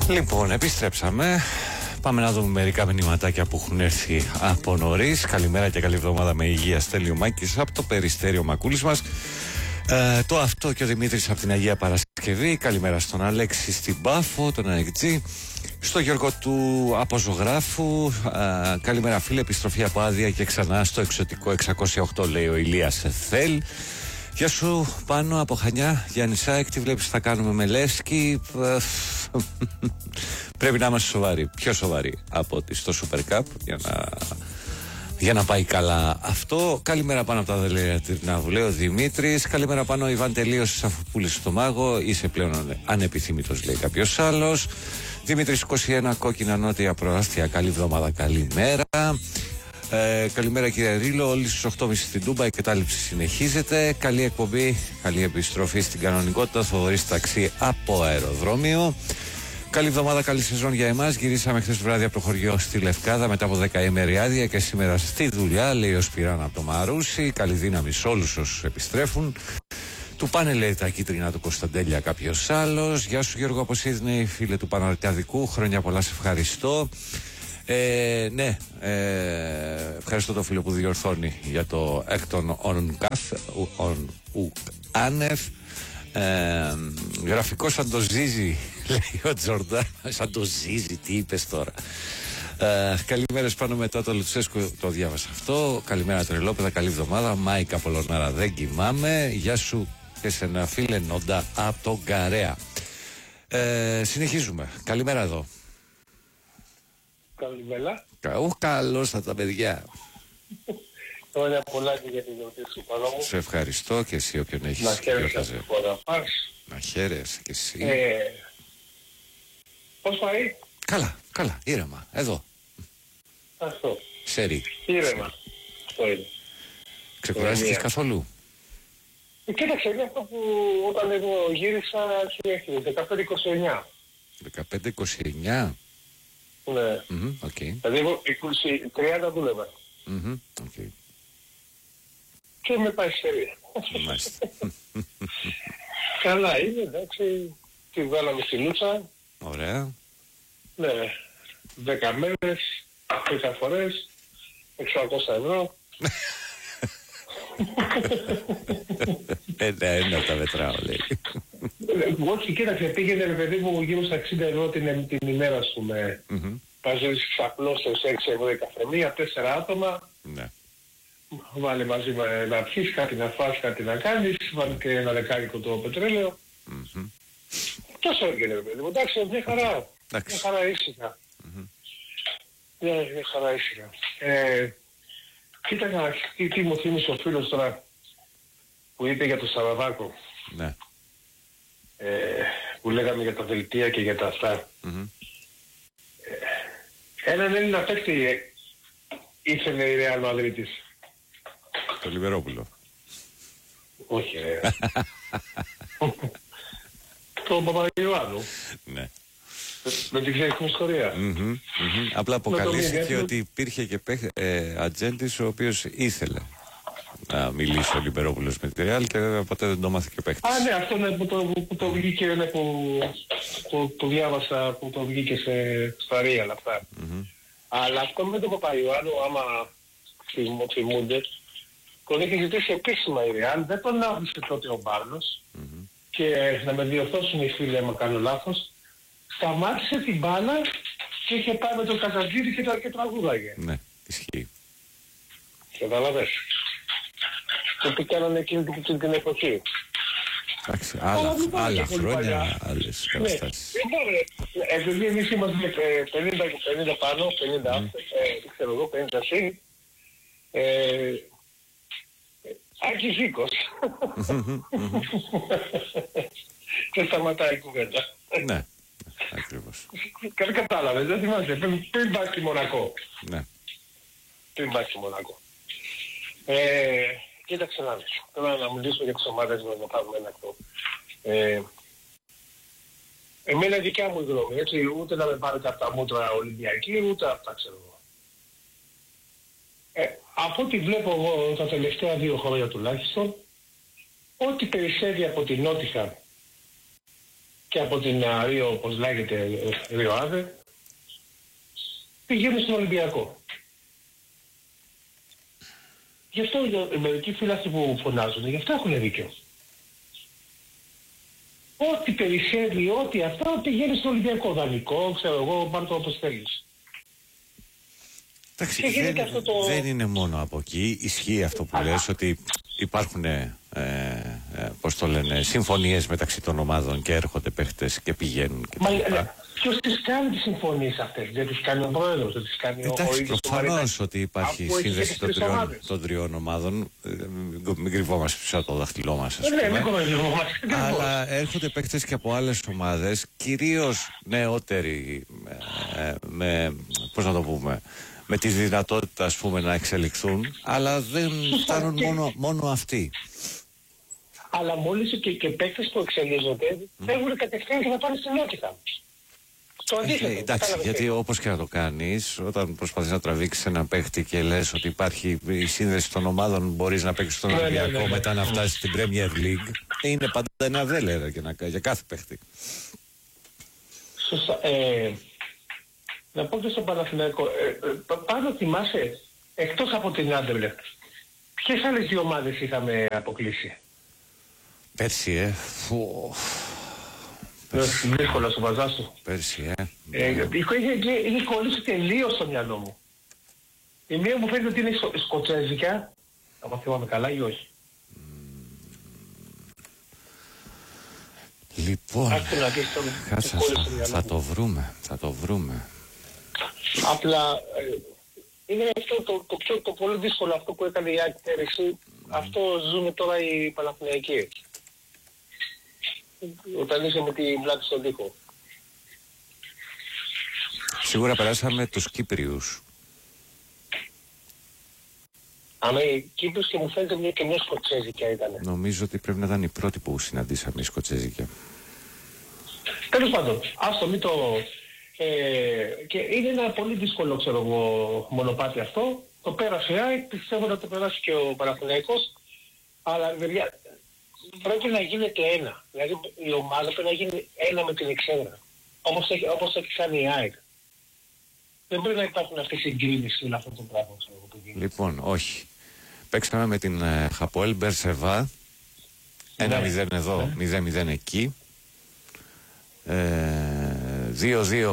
Λοιπόν, επιστρέψαμε. Πάμε να δούμε μερικά μηνυματάκια που έχουν έρθει από νωρίς. Καλημέρα και καλή εβδομάδα με υγεία. Στέλιο Μάκης από το Περιστέριο Μακούλης μας. Το αυτό και ο Δημήτρης από την Αγία Παρασκευή. Καλημέρα στον Αλέξη στην Πάφο, τον Ανεκτζή. Στο Γιώργο του Αποζωγράφου. Καλημέρα φίλε, επιστροφή από άδεια και ξανά στο εξωτικό 608, λέει ο Ηλίας Εθέλ. Γεια σου Πάνο από Χανιά, Γιάννη Σάικ, τι βλέπεις θα κάνουμε με Λεύσκι? Πρέπει να είμαστε σοβαροί, πιο σοβαροί από ότι στο Super Cup για να πάει καλά αυτό. Καλημέρα πάνω από τα δελεία Τυρνάβου, λέει ο Δημήτρης. Καλημέρα πάνω, Ιβάν, τελείωσες αφού πούλησες το μάγο, είσαι πλέον ανεπιθύμητος, λέει κάποιος άλλος. Δημήτρης 21, κόκκινα νότια προάστια, καλή εβδομάδα, καλημέρα. Καλημέρα κύριε Ρίλο, όλοι στους 8.30 στην Τούμπα, η κατάληψη συνεχίζεται. Καλή εκπομπή, καλή επιστροφή στην κανονικότητα. Θοδωρής Ταξί από αεροδρόμιο. Καλή εβδομάδα, καλή σεζόν για εμάς. Γυρίσαμε χθες βράδυ από το χωριό στη Λευκάδα μετά από 10 ημέρη άδεια και σήμερα στη δουλειά, λέει ο Σπυράν από το Μαρούσι. Καλή δύναμη σε όλους όσους επιστρέφουν. Του πάνε, λέει, τα κίτρινα του Κωνσταντέλια κάποιος άλλος. Γεια σου Γιώργο από Σίδνεϊ, φίλε του Παναρτιαδικού. Χρόνια πολλά, σε ευχαριστώ. Ναι, ευχαριστώ το φίλο που διορθώνει για το έκτον άνευ. Γραφικό σαν το Ζίζι, λέει ο Τζορντάν. Σαν το Ζίζι, τι είπες τώρα? Καλημέρες πάνω μετά το Λουτσέσκο, το διάβασα αυτό. Καλημέρα τρελόπεδα, καλή εβδομάδα. Μάικα Πολωνάρα, δεν κοιμάμαι. Γεια σου και σε ένα φίλε Νόντα από τον Καρέα. Συνεχίζουμε, καλημέρα εδώ. Καλημέρα. Καλώς θα τα παιδιά. Χρόνια πολλά και για την γιορτή σου, Πανώ μου. Σε ευχαριστώ και εσύ όποιον έχεις. Να χαίρεσαι αυτή τη φορά πας. Να χαίρεσαι και εσύ. Πώς πάει? Καλά, καλά, ήρεμα, εδώ. Αυτό. Σερί. Ήρεμα. Αυτό είναι. Ξεκουράστηκες καθόλου? Κοίταξε, είναι αυτό που όταν εγώ γύρισα έρχεται 15-29. 15-29. Ναι. Οκ. Δηλαδή εγώ 30 δούλευα. Οκ. Και με πάει σερί. Μάλιστα. Καλά είναι, εντάξει. Τη βγάλαμε στη Λούτσα. Ωραία. Ναι. 10 μέρες, 10 φορές, 600 ευρώ. Ένα τα μετράω, λέει. Όχι, κοίταξε, πήγαινε ρε παιδί μου γύρω στα 60 ευρώ την ημέρα σου με παζέρεις ξαπλώσες 6 ευρώ η καφενεία, 4 άτομα. Ναι. Βάλε μαζί να πιείς, κάτι να φας, κάτι να κάνεις, βάλε και ένα δεκάρικο το πετρέλαιο. Τόσο έγινε ρε παιδί μου, εντάξει, μια χαρά. Μια χαρά ήσυχα. Μια χαρά ήσυχα. Κοίτα, τι μου θύμισε ο φίλος τώρα που είπε για το Σαραβάκο. Ναι. Που λέγαμε για τα δελτία και για τα αυτά. Έναν Έλληνα παίκτη ήθελε η Ρεάλ Μαδρίτης. Το Λιβερόπουλο. Όχι ρε. Το Παπαγιωάννου. Ναι. Δεν την ξέρεις την ιστορία. Απλά αποκαλύφθηκε ότι υπήρχε και ατζέντης ο οποίος ήθελε να μιλήσει ο Λιμπερόπουλος με τη Ρεάλ και βέβαια ποτέ δεν το μάθε και παίχτης. Ναι, αυτό είναι που το βγήκε, είναι που το διάβασα, που το βγήκε στα Ρεάλ αυτά. Αλλά αυτό με τον Παπαϊωάννου, άμα θυμούνται, τον είχε ζητήσει επίσημα η Ρεάλ, δεν τον άφησε τότε ο Μπάρνος και να με διορθώσουν οι φίλοι άμα κάνω λάθος, σταμάτησε την μπάλα και είχε πάει με τον Καζαντζίδη και τραγούδαγε. Ναι, ισχύει. Καταλαβες. Τι κάνανε εκείνη την εποχή. Εντάξει, άλλα χρόνια, άλλες καταστάσεις. Επειδή εμείς είμαστε 50 πάνω, 50 ξέρω εγώ, 50 συν, Άκης Ζήκος. Και σταματάει η κουβέντα. Ναι, ακριβώς. Κατάλαβες, δεν θυμάσαι, πριν πάει στη Μονακό. Ναι. Πριν πάει στη Μονακό. Κοίταξε να δεις. Τώρα να μιλήσω για τις ομάδες μας να πάρουμε ένα αυτό. Εμένα δικιά μου η γνώμη, έτσι, ούτε να με πάρετε από τα μούτρα Ολυμπιακή, ούτε αυτά ξέρω εγώ. Από ό,τι βλέπω εγώ τα τελευταία 2 χρόνια τουλάχιστον, ό,τι περισσεύει από την Νότιχαμ και από την Ρίο, όπως λέγεται, Ρίο Άδε, πηγαίνουν στον Ολυμπιακό. Γι' αυτό οι μερικοί φίλοι που φωνάζουν, γι' αυτό έχουν δίκιο. Ό,τι περισσεύει, ό,τι αυτά, πηγαίνει στον Ολυμπιακό. Δανεικό, ξέρω εγώ, πάρ' το όπως θέλεις. Εντάξει, δεν είναι μόνο από εκεί. Ισχύει αυτό που λες, ότι υπάρχουν πώς το λένε, συμφωνίες μεταξύ των ομάδων και έρχονται παίχτες και πηγαίνουν και ποιος τις κάνει τις συμφωνίες αυτές? Δεν τις κάνει ο πρόεδρος, δεν τις κάνει ο ίδιος? Προφανώς ότι υπάρχει σύνδεση των τριών ομάδων. Μην κρυβόμαστε πίσω από το δάχτυλό μας, ας πούμε. Αλλά έρχονται παίχτες και από άλλες ομάδες, κυρίως νεότεροι, πώς να το πούμε, με τη δυνατότητα, ας πούμε, να εξελιχθούν, αλλά δεν φτάνουν μόνο αυτοί. Αλλά μόλις και παίκτες που εξελίσσονται φεύγουν κατευθείαν και να πάνε στην νότια. Το αντίθετο. Εντάξει, γιατί όπως και να το κάνεις, όταν προσπαθείς να τραβήξεις ένα παίκτη και λες ότι υπάρχει η σύνδεση των ομάδων, μπορείς να παίξεις στον Ολυμπιακό, μετά να φτάσεις στην Premier League, είναι πάντα ένα δέλερα για κάθε παίκτη. Σωστά. Να πω και στον Παναθηναϊκό, πάνω θυμάσαι, εκτός από την Άντερλεχτ, ποιες άλλες δύο ομάδες είχαμε αποκλείσει? Πέρσι, Δύσκολα στο βαζάς του. Πέρσι, είχε κολλήσει τελείως στο μυαλό μου. Η μία μου φαίνεται ότι είναι σκοτσέζικα, αν θυμάμαι καλά ή όχι. Λοιπόν, θα το βρούμε. Απλά είναι αυτό το πολύ δύσκολο αυτό που έκανε η Άκη πέρυσι. Αυτό ζούμε τώρα οι Παναθηναϊκοί. Όταν είσαι με τη πλάτη στον τοίχο. Σίγουρα περάσαμε τους Κύπριους. Οι Κύπριους και μου φαίνεται και μια σκοτσέζικια ήταν. Νομίζω ότι πρέπει να ήταν η πρώτη που συναντήσαμε η σκοτσέζικια. Τέλος πάντων, άστο μην το... και είναι ένα πολύ δύσκολο, ξέρω εγώ, μονοπάτι αυτό. Το πέρασε η ΑΕΚ, πιστεύω να το περάσει και ο Παναθηναϊκός. Αλλά παιδιά, πρέπει να γίνεται ένα. Δηλαδή η ομάδα πρέπει να γίνει ένα με την Εξέδρα. Όπως έχει κάνει η ΑΕΚ. Δεν μπορεί να υπάρχουν αυτές οι συγκρίνησεις με αυτό το πράγμα, ξέρω εγώ, που γίνεται. Λοιπόν, όχι. Παίξαμε με την Χαποέλ Μπερσεβά. 1-0 εδώ, 0-0 εκεί. 2-2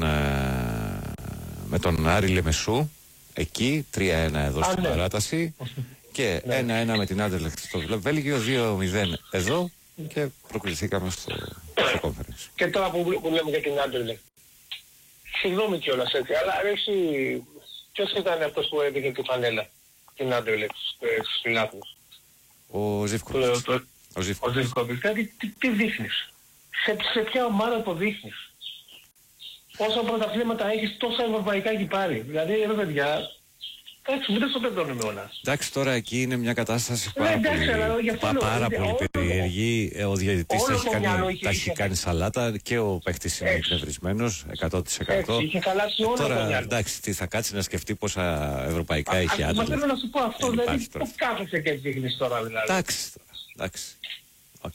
με τον Άρη Λεμεσού εκεί, 3-1 εδώ στην παράταση και 1-1 με την Άντερλεχτ στο Βέλγιο, 2-0 εδώ και προκριθήκαμε στο conference. Και τώρα που λέμε για την Άντερλεχτ, συγγνώμη κιόλας έτσι, αλλά αρέσει, ποιος ήταν αυτός που έδειξε τη φανέλα την Άντερλεχτ στους φιλάθλους? Ο Ζιβκοβιτς. Ο Ζιβκοβιτς. Δηλαδή τι δείχνεις? Σε ποια ομάδα το δείχνεις? Όσα πρωταθλήματα έχεις, τόσα ευρωπαϊκά έχει πάρει. Δηλαδή, ρε παιδιά, εντάξει, μην το πετώνουμε όλα. Εντάξει, τώρα εκεί είναι μια κατάσταση πάρα πολύ περίεργη. Ο διαιτητής τα έχει κάνει σαλάτα και ο παίκτης είναι εκνευρισμένος 100%. Είχε χαλάσει όλο το μυαλό. Εντάξει, τι θα κάτσει να σκεφτεί πόσα ευρωπαϊκά έχει άντρα. Μα θέλω να σου πω αυτό, δηλαδή, πού κάθεσαι και δείχνεις τώρα, δηλαδή. Εντάξει, οκ.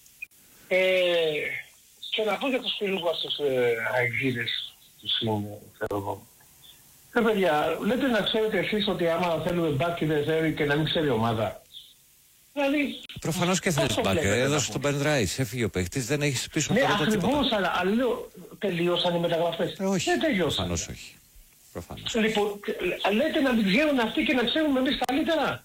Και να πω για τους φίλους μας τους αεξίδες, τους είναι, ξέρω εγώ. Παιδιά, λέτε να ξέρετε εσείς ότι άμα θέλουμε μπάκ δεν θέλει και να μην ξέρει ομάδα. Δηλαδή... Προφανώς και θέλεις μπάκ, έδωσε τον Ben Rice, έφυγε ο παίχτης, δεν έχεις πίσω τώρα το τίποτα. Ναι, ακριβώς, αλλά λέω, τελειώσαν οι μεταγραφές. Όχι, δεν τελειώσαν. Προφανώς όχι. Προφανώς. Λοιπόν, λέτε να μην ξέρουν αυτοί και να ξέρουμε εμείς καλύτερα.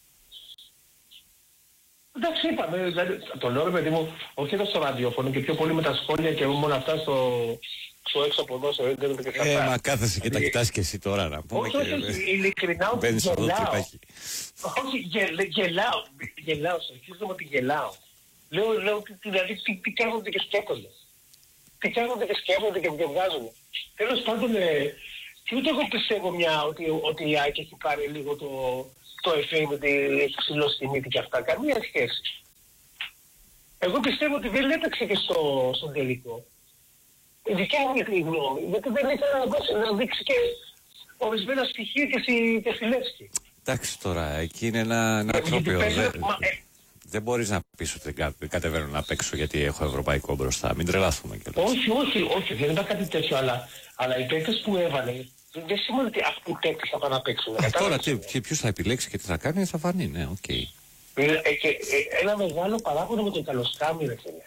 Εντάξει, είπαμε, δηλαδή, το λέω ρε παιδί μου, όχι εδώ στο ραδιόφωνο και πιο πολύ με τα σχόλια και μόνο αυτά στο έξω από εδώ, στο ίντερνετ και αυτά. Μα κάθεσαι και τα κοιτάς και εσύ τώρα να πούμε. Όχι, ειλικρινά ότι γελάω. Όχι, γελάω, συνεχίζομαι ότι γελάω. Λέω, δηλαδή, τι κάθονται και σκέφτονται. Τι κάθονται και σκέφτονται και βγάζουν. Τέλος πάντων, και ούτε εγώ πιστεύω ότι η ΑΕΚ έχει πάρει λίγο το εφέ ότι έχει ψηλώσει τη μύτη και αυτά. Καμία σχέση. Εγώ πιστεύω ότι δεν έταξε και στον τελικό. Η δικιά μου η γνώμη, γιατί δεν ήθελε να δείξει και ορισμένα στοιχεία και στη Λεύσκη. Εντάξει τώρα, εκεί είναι ένα τρόπιο. Δεν μπορείς να πεις ότι δεν κατεβαίνω να παίξω γιατί έχω ευρωπαϊκό μπροστά. Μην τρελαθούμε κιόλας. Όχι, δεν ήταν κάτι τέτοιο, αλλά οι παίκτες που έβαλε δεν σημαίνει ότι αυτοί οι παίκτες θα πάνε να παίξουν. Τώρα ποιος θα επιλέξει και τι θα κάνει, θα φανεί, ναι, οκ. Και ένα μεγάλο παράγοντα με τον Καλοσκάμι, ρε φίλε.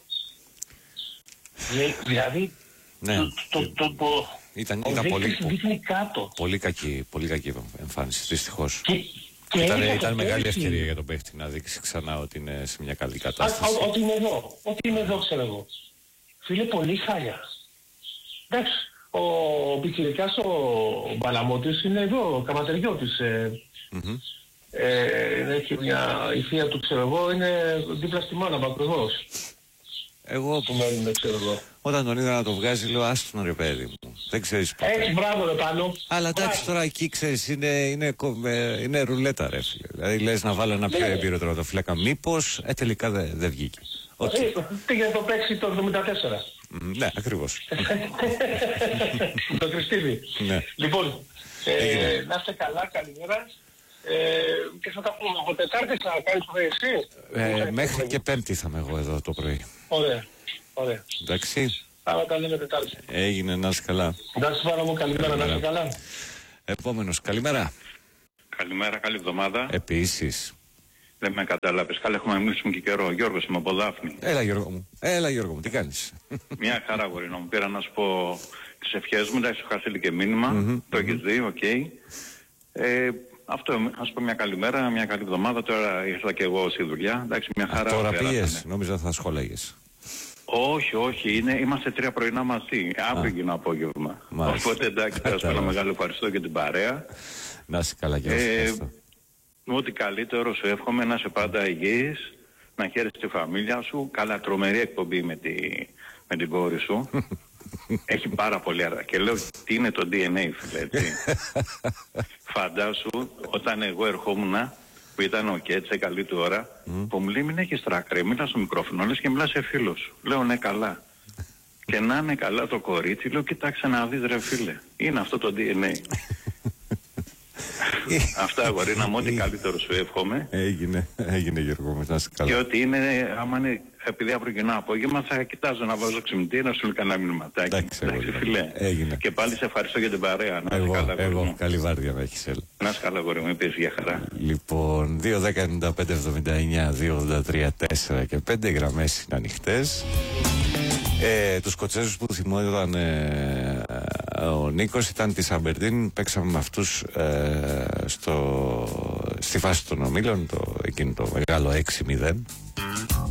Δηλαδή, ναι. Ήταν πολύ κακή εμφάνιση, δυστυχώς. Ήταν μεγάλη ευκαιρία για τον παίχτη να δείξει ξανά ότι είναι σε μια καλή κατάσταση. Ότι είμαι εδώ, ξέρω εγώ. Φίλε, πολύ χάλια. Εντάξει, ο πιτσιρικάς ο Μπαλαμώτης είναι εδώ, ο Καματεριώτης. Έχει η θεία του, ξέρω εγώ, είναι δίπλα στη μάνα μου ακριβώς. Εγώ που ξέρω εγώ. Όταν τον είδα να το βγάζει, λέω άστον ρε παιδί μου. Δεν ξέρεις ποτέ. Έτσι, μπράβο ρε Πάνο. Αλλά εντάξει, τώρα εκεί ξέρεις είναι ρουλέτα ρε φίλε. Δηλαδή λες να βάλω ένα πιο έμπειρο τερματοφύλακα. Μήπως τελικά δεν βγήκε. Πήγε να το παίξει το 74. Ναι, ακριβώς. Το Χριστίδη. Ναι. Λοιπόν, να είστε καλά, καλημέρα. Και θα τα πούμε από Τετάρτη, θα κάνεις το εσύ. Μέχρι και Πέμπτη θα είμαι εγώ εδώ το πρωί. Ωραία. Εντάξει. Άρα τα λέμε Τετάρτη. Έγινε, να είσαι καλά. Να είσαι πάρα μου, καλημέρα, να είσαι καλά. Επόμενος, καλημέρα. Καλημέρα, καλή εβδομάδα. Επίσης. Δεν με κατάλαβες. Καλά, έχουμε μιλήσουμε και καιρό. Γιώργος, είμαι από Δάφνη. Έλα Γιώργο μου, τι κάνεις? Μια χαρά, γορινό μου. Πήρα να σου πω τις ευχές μου. Εντάξει, σου είχα στείλει και μήνυμα. Το έχεις δει, οκ. Αυτό, ας πω μια καλημέρα, μια καλή εβδομάδα. Τώρα ήρθα και εγώ στη δουλειά. Εντάξει, μια χαρά. Τώρα πήγες, νόμιζα θα σχολέγες. Όχι, είμαστε 3 πρωινά μαζί. Αύριο γίνω απόγευμα. Οπότε εντάξει, θα σου πω ένα μεγάλο ευχαριστώ για την παρέα. Να είσαι καλά και ευχαριστώ. Ό,τι καλύτερο σου εύχομαι, να είσαι πάντα υγιής, να χαίρεσαι τη φαμίλια σου. Καλά, τρομερή εκπομπή με την κόρη σου. Έχει πάρα πολύ αργά. Και λέω τι είναι το DNA, φίλε, έτσι. Φαντάσου, όταν εγώ ερχόμουν, που ήταν ο Κέτσε, καλή του ώρα, που μου λέει μην έχεις τράκρε, μίλα στο μικρόφωνο, λες και μιλά σε φίλο σου. Λέω ναι, καλά. Και να είναι καλά το κορίτσι, λέω κοιτάξτε να δεις ρε φίλε, είναι αυτό το DNA. Αυτά αγορίνα μου, ό,τι καλύτερο σου εύχομαι. Έγινε Γιώργο μου, να είσαι καλά. Και ότι είναι, άμα είναι, επειδή αύριο γεννά απόγευμα θα κοιτάζω να βάζω ξυπνητή να σου λέει κανένα μηνυματάκι. Εντάξει φίλε. Έγινε. Και πάλι σε ευχαριστώ για την παρέα. Να είσαι καλά, εγώ καλή βάρδια να έχεις, έλα. Να είσαι καλά γόρι μου, είπες για χαρά. Λοιπόν, 2-10-95-79-2-83-4 και 5 γραμμές είναι ανοιχτές. Τους Σκοτσέζους που θυμόταν ο Νίκος ήταν της Αμπερντίν. Παίξαμε με αυτούς στη φάση των ομίλων εκείνο το μεγάλο 6-0.